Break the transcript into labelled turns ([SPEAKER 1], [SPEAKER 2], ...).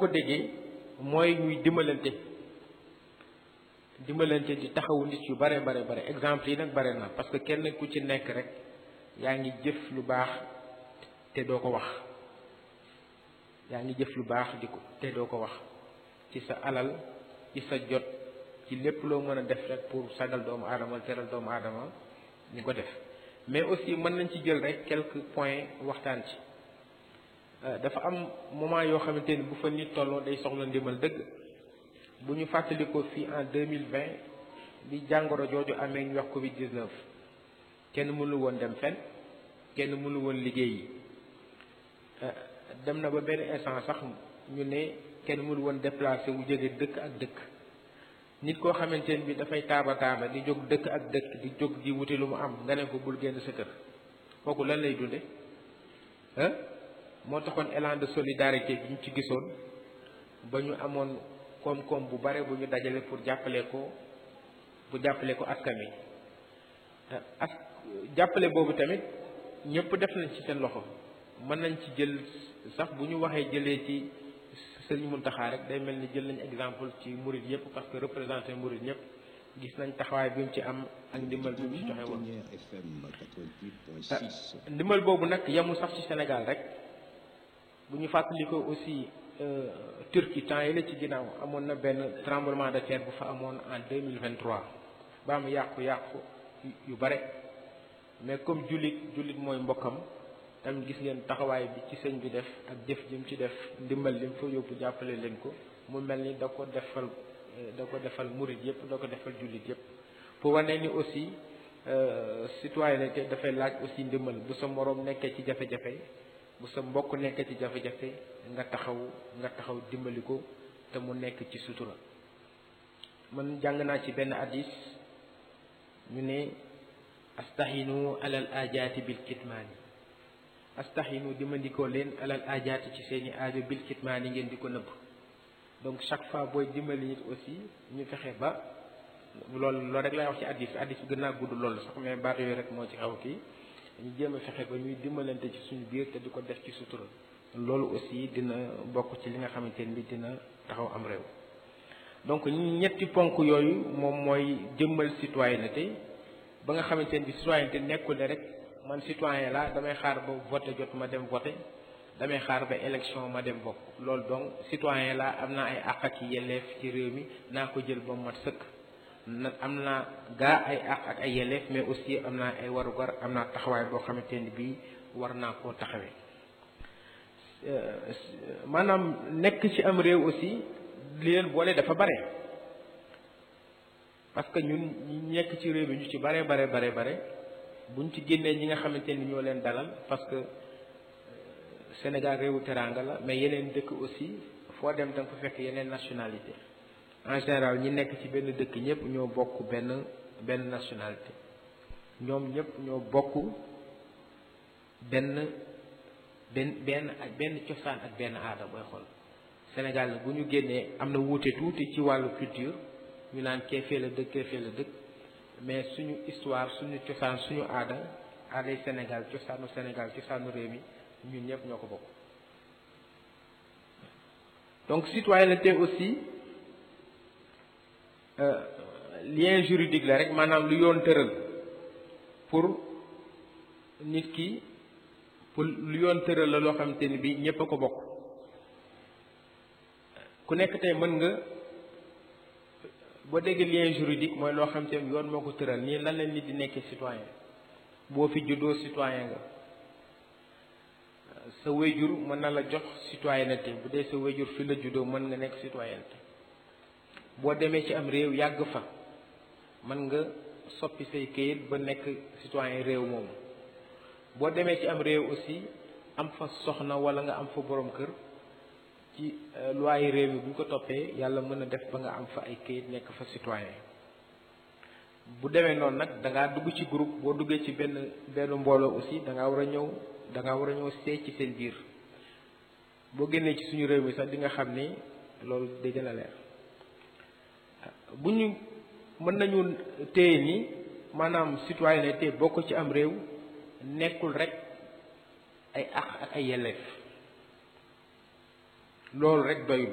[SPEAKER 1] ko déggee mooy ñuy dimbalante di taxawu nit yu bare exemple yi nag bare na parce que kenn ku ci nekk rek yaa ngi jëf lu baax te doo ko wax te doo ko wax ci sa alal ci sa jot ci lépp loo mën a def rek pour sagal doomu aadama teral doomu aadama ñu ko def mais aussi mën nañ ci jël rek quelques points waxtaan ci dafa am moment yoo xamante ni bu fa nit tolloo day soxla ndimbal dëgg bu ñu fàttalikoo fii en 2020 bi jàngoro jooju amee ñu wax Covid-19 kenn mënu woon dem fenn kenn mënu woon liggéey dem na ba benn instant sax ñu ne kenn mënu woon déplacé wu jóge dëkk ak dëkk nit koo xamante ne bi dafay taaba di jóg dëkk ak dëkk di jóg di wuti lu mu am nga ne ko bul génn sa kër kooku lan lay dunde moo taxoon élan de solidarité bi ñu ci gisoon ba ñu amoon koom-koom bu bare bu ñu dajale pour jàppale ko askan wi jàppale boobu tamit ñëpp def nañ ci seen loxo mën nañ ci jël sax bu ñu waxee jëlee ci Sëriñ Muntaxa rek day mel ni jël nañ exemple ci murid yëpp parce que représenté murid ñëpp gis nañ taxawaay bi mu ci am ak ndimbal bi mu ci joxe woon ndimbal boobu nag yemul sax ci Sénégal rek bu ñu fàttalikoo aussi Turquie temps yi la ci ginnaaw amoon na benn tremblement de terre bu fa amoon en 2023 ba am yàqu yu bare mais comme jullit mooy mbokkam tamit gis ngeen taxawaay bi ci sëñ bi def ak jëf ji mu ci def ndimbal li mu fa yóbbu jàppale leen ko mu mel ni da ko defal murid yëpp da ko defal jullit yëpp pour wane ni aussi citoyenneté dafay laaj aussi ndimbal bu sa moroom nekkee ci jafe-jafe bu sa mbokk nekkee ci jafe-jafe nga taxaw dimbali ko te mu nekk ci sutura man jàng naa ci benn hadis ñu ne astahinu alal ajaati bil kitmaani astahinu dimbandikoo leen alal ajaati ci seeni aajo bil kitmaani ngeen di ko nëbb donc chaque fois booy dimbali nit aussi ñu fexe ba loolu rek lay wax ci hadis bi gën naa gudd loolu sax mais baat yooyu rek moo ci xaw kii ñu jéem a fexe ba ñuy dimbalante ci suñu biir te di ko def ci sutura loolu aussi dina bokk ci li nga xamante ni bi dina taxaw am réew donc ñetti ponk yooyu moom mooy jëmmal citoyenneté ba nga xamante ni bi citoyenneté nekkul ne rek man citoyen la damay xaar ba voté jot ma dem voté damay xaar ba élection ma dem bokk loolu donc citoyen la am naa ay àq ak yelleef ci réew mi naa ko jël ba mat sëkk nag am naa gaa ay àq ak ay yelleef mais aussi am naa ay warugar am naa taxawaay boo xamante ni bii war naa koo taxawee maanaam nekk ci am réew aussi li leen boole dafa bare parce que ñun ñi nekk ci réew mi ñu ci bare buñ ci génnee ñi nga xamante ni ñoo leen dalal parce que Sénégal réewu teraanga la mais yeneen dëkk aussi foo dem da nga ko fekk yeneen nationalité en général ñi nekk ci benn dëkk ñëpp ñoo bokk benn nationalité ñoom ñëpp ñoo bokk benn cosaan ak benn aada booy xool Sénégal la bu ñu génnee am na wuute tuuti ci wàllu culture ñu naan kee fee la dëkk mais suñu histoire suñu cosaan suñu aaday Sénégal cosaanu réew mi ñun ñëpp ñoo ko bokk donc citoyenneté aussi lien juridique la rek maanaam lu yoon tëral pour nit ki pour lu yoon tëral la loo xamante ni bi ñëpp a ko bokk ku nekk tey mën nga boo déggee lien juridique mooy loo xamante ni yoon moo ko tëral nii lan la nit di nekkee citoyen boo fi juddoo citoyen nga sa wéyjur mën na la jox citoyenneté bu dee sa wéyjur fi la juddoo mën nga nekk citoyenneté boo demee ci am réew yàgg fa mën nga soppi say këyit ba nekk citoyen réew moomu boo demee ci am réew aussi am fa soxna wala nga am fa borom kër ci loi réew mi bu ñu ko toppee yàlla mën a def ba nga am fa ay këyit nekk fa citoyen bu demee noonu nag da ngaa dugg ci groupe boo duggee ci benn mbooloo aussi da ngaa war a ñëw seey ci seen biir boo génnee ci suñu réew mi sax di nga xam ni loolu day gën a leer bu ñu mën nañu téye ni maanaam citoyenneté bokk ci am réew nekkul rek ay àq ak ay yelleef loolu rek doyul